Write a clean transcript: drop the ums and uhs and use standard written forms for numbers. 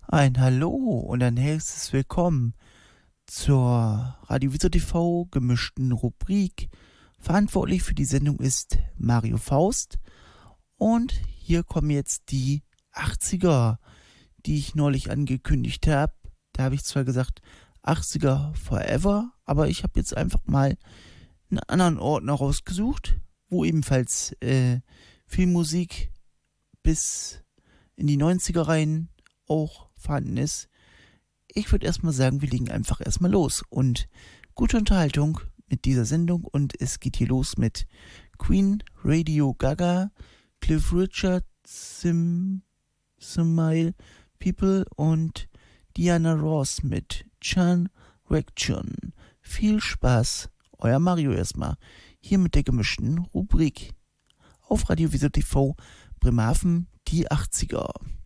Ein Hallo und ein herzliches Willkommen zur Radio TV gemischten Rubrik. Verantwortlich für die Sendung ist Mario Faust und hier kommen jetzt die 80er, die ich neulich angekündigt habe. Da habe ich zwar gesagt 80er Forever, aber ich habe jetzt einfach mal einen anderen Ordner rausgesucht, wo ebenfalls viel Musik bis in die 90er rein auch vorhanden ist. Ich würde erstmal sagen, wir legen einfach erstmal los und gute Unterhaltung mit dieser Sendung und es geht hier los mit Queen, Radio Gaga, Cliff Richard, Smile People und Diana Ross mit Chan Reaction. Viel Spaß, euer Mario erstmal, hier mit der gemischten Rubrik auf Radio TV Bremerhaven, die 80er.